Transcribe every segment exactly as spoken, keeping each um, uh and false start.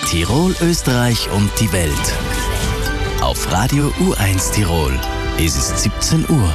Tirol, Österreich und die Welt. Auf Radio U eins Tirol ist es siebzehn Uhr.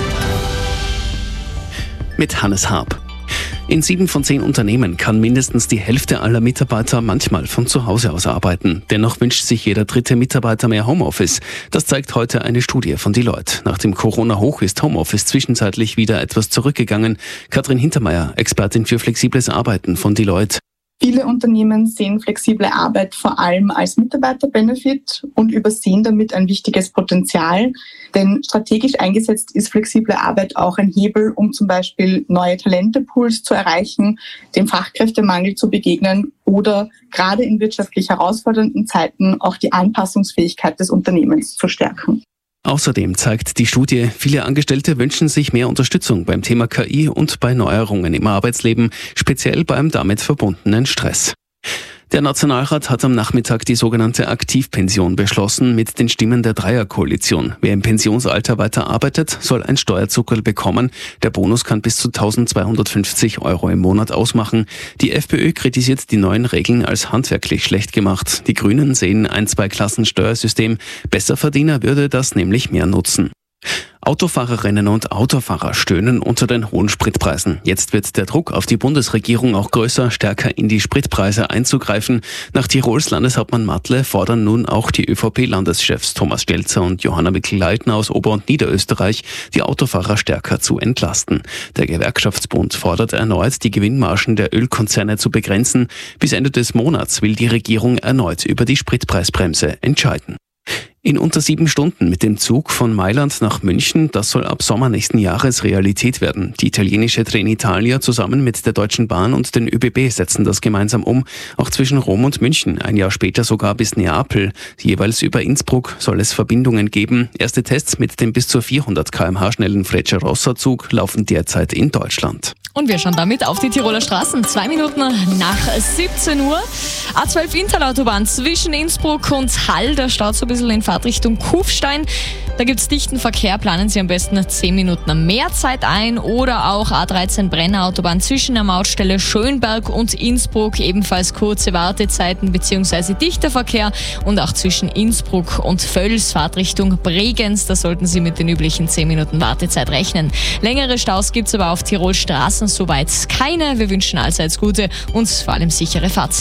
Mit Hannes Haab. In sieben von zehn Unternehmen kann mindestens die Hälfte aller Mitarbeiter manchmal von zu Hause aus arbeiten. Dennoch wünscht sich jeder dritte Mitarbeiter mehr Homeoffice. Das zeigt heute eine Studie von Deloitte. Nach dem Corona-Hoch ist Homeoffice zwischenzeitlich wieder etwas zurückgegangen. Katrin Hintermeier, Expertin für flexibles Arbeiten von Deloitte. Viele Unternehmen sehen flexible Arbeit vor allem als Mitarbeiterbenefit und übersehen damit ein wichtiges Potenzial. Denn strategisch eingesetzt ist flexible Arbeit auch ein Hebel, um zum Beispiel neue Talentepools zu erreichen, dem Fachkräftemangel zu begegnen oder gerade in wirtschaftlich herausfordernden Zeiten auch die Anpassungsfähigkeit des Unternehmens zu stärken. Außerdem zeigt die Studie, viele Angestellte wünschen sich mehr Unterstützung beim Thema K I und bei Neuerungen im Arbeitsleben, speziell beim damit verbundenen Stress. Der Nationalrat hat am Nachmittag die sogenannte Aktivpension beschlossen mit den Stimmen der Dreierkoalition. Wer im Pensionsalter weiter arbeitet, soll ein Steuerzuckerl bekommen. Der Bonus kann bis zu eintausendzweihundertfünfzig Euro im Monat ausmachen. Die FPÖ kritisiert die neuen Regeln als handwerklich schlecht gemacht. Die Grünen sehen ein Zwei-Klassen-Steuersystem. Besserverdiener würde das nämlich mehr nutzen. Autofahrerinnen und Autofahrer stöhnen unter den hohen Spritpreisen. Jetzt wird der Druck auf die Bundesregierung auch größer, stärker in die Spritpreise einzugreifen. Nach Tirols Landeshauptmann Matle fordern nun auch die ÖVP-Landeschefs Thomas Stelzer und Johanna Mikl-Leitner aus Ober- und Niederösterreich, die Autofahrer stärker zu entlasten. Der Gewerkschaftsbund fordert erneut, die Gewinnmargen der Ölkonzerne zu begrenzen. Bis Ende des Monats will die Regierung erneut über die Spritpreisbremse entscheiden. In unter sieben Stunden mit dem Zug von Mailand nach München, das soll ab Sommer nächsten Jahres Realität werden. Die italienische Trenitalia zusammen mit der Deutschen Bahn und den ÖBB setzen das gemeinsam um. Auch zwischen Rom und München, ein Jahr später sogar bis Neapel. Jeweils über Innsbruck soll es Verbindungen geben. Erste Tests mit dem bis zu vierhundert Kilometer pro Stunde schnellen Frecciarossa-Zug laufen derzeit in Deutschland. Und wir schauen damit auf die Tiroler Straßen. Zwei Minuten nach siebzehn Uhr. A zwölf Interautobahn zwischen Innsbruck und Hall. Da staut so ein bisschen in Fahrtrichtung Kufstein. Da gibt es dichten Verkehr. Planen Sie am besten zehn Minuten mehr Zeit ein. Oder auch A dreizehn Brenner-Autobahn zwischen der Mautstelle Schönberg und Innsbruck. Ebenfalls kurze Wartezeiten bzw. dichter Verkehr. Und auch zwischen Innsbruck und Völs Fahrtrichtung Bregenz. Da sollten Sie mit den üblichen zehn Minuten Wartezeit rechnen. Längere Staus gibt es aber auf Tirol Straßen soweit keine. Wir wünschen allseits gute und vor allem sichere Fahrt.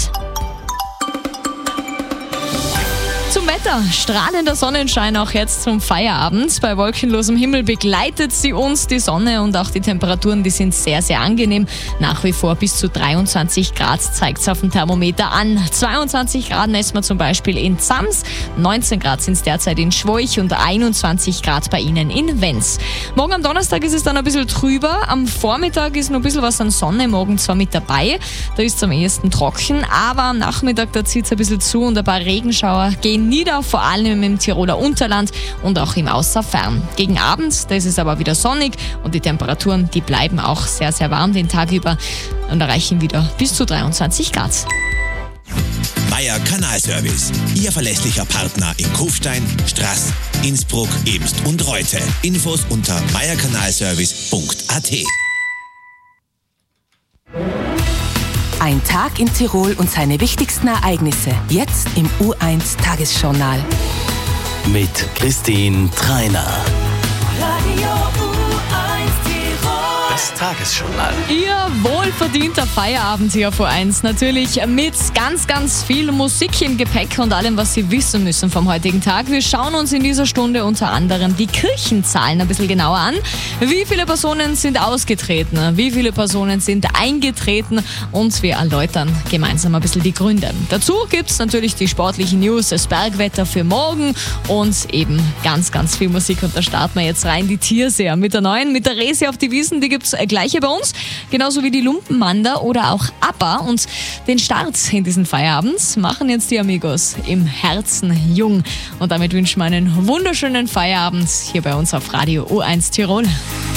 Zum Wetter. Strahlender Sonnenschein auch jetzt zum Feierabend. Bei wolkenlosem Himmel begleitet sie uns die Sonne und auch die Temperaturen, die sind sehr, sehr angenehm. Nach wie vor bis zu dreiundzwanzig Grad zeigt es auf dem Thermometer an. zweiundzwanzig Grad messen wir zum Beispiel in Zams, neunzehn Grad sind es derzeit in Schwoich und einundzwanzig Grad bei Ihnen in Wenz. Morgen am Donnerstag ist es dann ein bisschen trüber. Am Vormittag ist noch ein bisschen was an Sonne, morgen zwar mit dabei. Da ist es am ehesten trocken, aber am Nachmittag da zieht es ein bisschen zu und ein paar Regenschauer gehen nieder, vor allem im Tiroler Unterland und auch im Außerfern. Gegen Abend, da ist es aber wieder sonnig und die Temperaturen, die bleiben auch sehr, sehr warm den Tag über und erreichen wieder bis zu dreiundzwanzig Grad. Meier Kanalservice, Ihr verlässlicher Partner in Kufstein, Straß, Innsbruck, Eemst und Reute. Infos unter meierkanalservice punkt a t. Ein Tag in Tirol und seine wichtigsten Ereignisse. Jetzt im U eins Tagesjournal. Mit Christine Treiner. Radio U eins Tirol. Das Tagesjournal. Ihr wohlverdienter Feierabend hier auf U eins. Natürlich mit ganz, ganz viel Musik im Gepäck und allem, was Sie wissen müssen vom heutigen Tag. Wir schauen uns in dieser Stunde unter anderem die Kirchenzahlen ein bisschen genauer an. Wie viele Personen sind ausgetreten? Wie viele Personen sind eingetreten? Und wir erläutern gemeinsam ein bisschen die Gründe. Dazu gibt es natürlich die sportlichen News, das Bergwetter für morgen und eben ganz, ganz viel Musik. Und da starten wir jetzt rein. Die Tierseher mit der neuen, mit der Resi auf die Wiesen, die gibt es gleich hier bei uns. Genauso wie die Lumpenmander oder auch ABBA. Und den Start in diesen Feierabend machen jetzt die Amigos im Herzen jung. Und damit wünschen wir einen wunderschönen Feierabend hier bei uns auf Radio U eins Tirol.